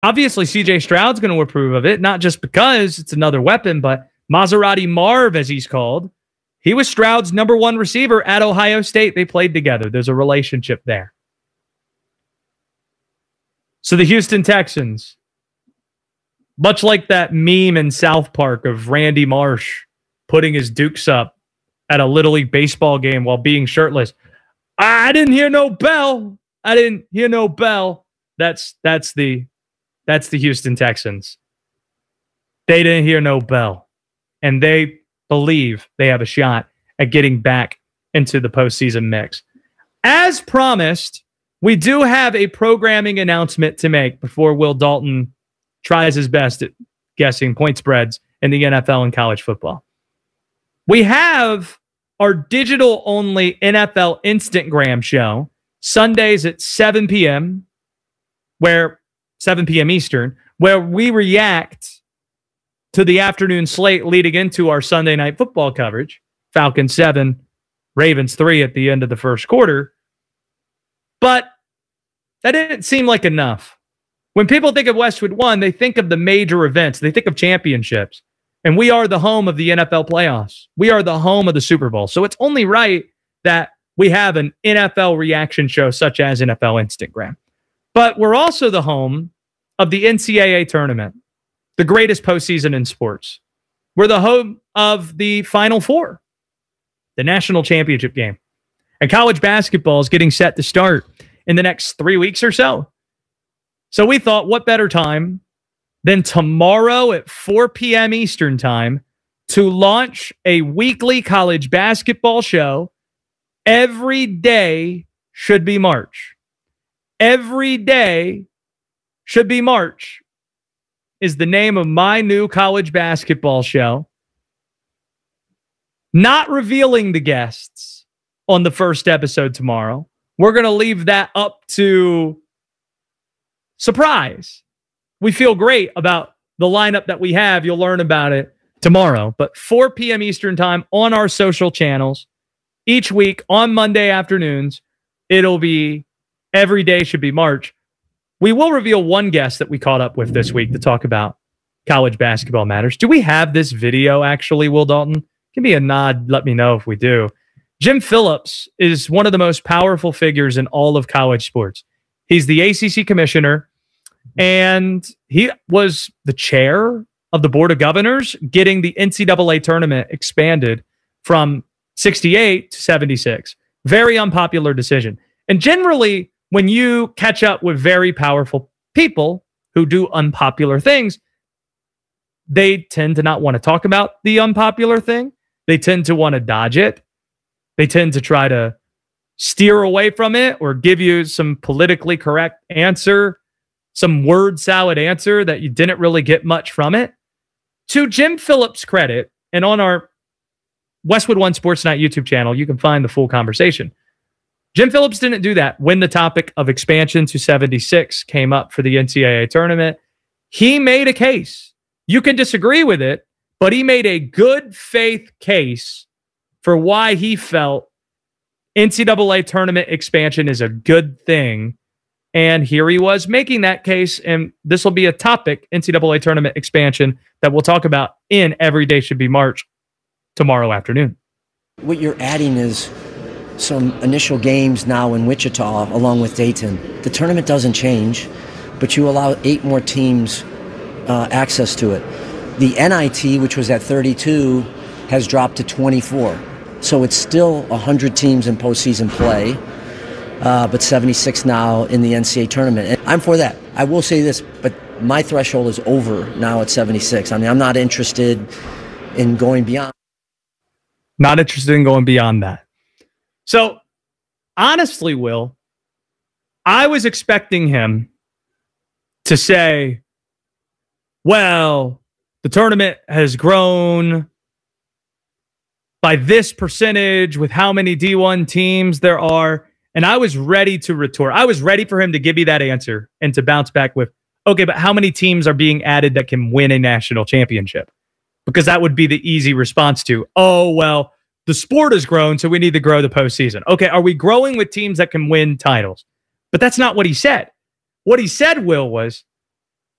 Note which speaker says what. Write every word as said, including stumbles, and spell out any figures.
Speaker 1: Obviously, C J Stroud's going to approve of it, not just because it's another weapon, but Maserati Marv, as he's called, he was Stroud's number one receiver at Ohio State. They played together. There's a relationship there. So the Houston Texans, much like that meme in South Park of Randy Marsh putting his dukes up at a Little League baseball game while being shirtless. I didn't hear no bell. I didn't hear no bell. That's that's the that's the Houston Texans. They didn't hear no bell. And they believe they have a shot at getting back into the postseason mix. As promised, we do have a programming announcement to make before Will Dalton tries his best at guessing point spreads in the N F L and college football. We have our digital-only N F L Instagram show, Sundays at seven p.m., where seven p.m. Eastern, where we react to the afternoon slate leading into our Sunday night football coverage. Falcons seven, Ravens three at the end of the first quarter. But that didn't seem like enough. When people think of Westwood One, they think of the major events. They think of championships. And we are the home of the N F L playoffs. We are the home of the Super Bowl. So it's only right that we have an N F L reaction show such as N F L Instagram. But we're also the home of the N C double A tournament, the greatest postseason in sports. We're the home of the Final Four, the national championship game. And college basketball is getting set to start in the next three weeks or so. So we thought, what better time than tomorrow at four p.m. Eastern time to launch a weekly college basketball show. Every day should be March. Every day should be March is the name of my new college basketball show. Not revealing the guests on the first episode tomorrow. We're going to leave that up to surprise. We feel great about the lineup that we have. You'll learn about it tomorrow. But four p.m. Eastern time on our social channels each week on Monday afternoons. It'll be every day should be March. We will reveal one guest that we caught up with this week to talk about college basketball matters. Do we have this video actually, Will Dalton? Give me a nod. Let me know if we do. Jim Phillips is one of the most powerful figures in all of college sports. He's the A C C commissioner. And he was the chair of the Board of Governors, getting the N C double A tournament expanded from sixty-eight to seventy-six. Very unpopular decision. And generally, when you catch up with very powerful people who do unpopular things, they tend to not want to talk about the unpopular thing. They tend to want to dodge it. They tend to try to steer away from it or give you some politically correct answer, some word salad answer that you didn't really get much from it. To Jim Phillips' credit, and on our Westwood One Sports Night YouTube channel, you can find the full conversation. Jim Phillips didn't do that when the topic of expansion to seventy-six came up for the N C double A tournament. He made a case. You can disagree with it, but he made a good faith case for why he felt N C double A tournament expansion is a good thing. And here he was making that case, and this will be a topic, N C double A tournament expansion, that we'll talk about in Every Day Should Be March tomorrow afternoon.
Speaker 2: What you're adding is some initial games now in Wichita along with Dayton. The tournament doesn't change, but you allow eight more teams uh, access to it. The N I T, which was at thirty-two, has dropped to twenty-four. So it's still one hundred teams in postseason play. Uh, but seventy-six now in the N C double A tournament. And I'm for that. I will say this, but my threshold is over now at seventy-six. I mean, I'm not interested in going beyond.
Speaker 1: Not interested in going beyond that. So, honestly, Will, I was expecting him to say, well, the tournament has grown by this percentage with how many D one teams there are. And I was ready to retort. I was ready for him to give me that answer and to bounce back with, okay, but how many teams are being added that can win a national championship? Because that would be the easy response to, oh, well, the sport has grown, so we need to grow the postseason. Okay, are we growing with teams that can win titles? But that's not what he said. What he said, Will, was